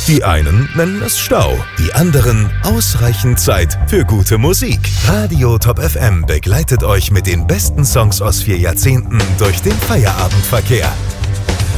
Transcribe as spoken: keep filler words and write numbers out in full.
Die einen nennen es Stau, die anderen ausreichend Zeit für gute Musik. Radio Top F M begleitet euch mit den besten Songs aus vier Jahrzehnten durch den Feierabendverkehr.